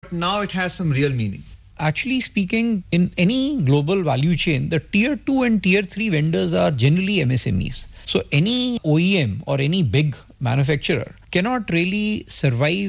now it has some real meaning. Actually speaking, in any global value chain, the tier 2 and tier 3 vendors are generally MSMEs. So any OEM or any big manufacturer cannot really survive